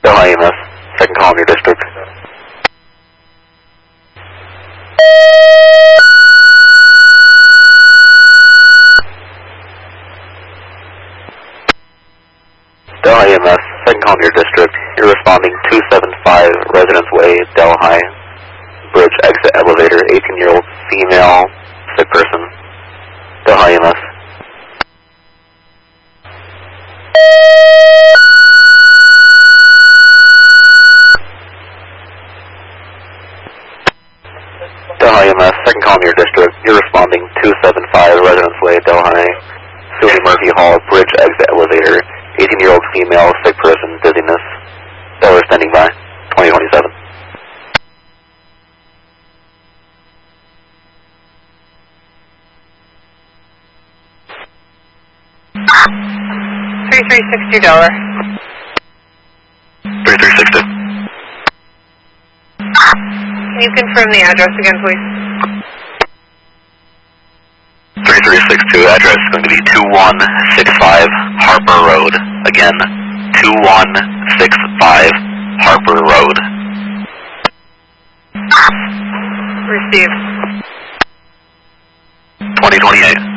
Delhi EMS, second call in your district. Delhi EMS, second call in your district. You're responding 275 Residence Way, Delhi. Bridge exit elevator, 18-year-old female, sick person. Delhi EMS. Delhi EMS, second call in your district. You're responding 275 Residence Way, Delhi. Sylvie Murphy Hall, bridge exit elevator, 18-year-old female, sick person, dizziness. Delhi standing by, 2027. $3360. 3360. Can you confirm the address again, please? 3362, address is going to be 2165 Harper Road. Again, 2165 Harper Road. Received. 2028.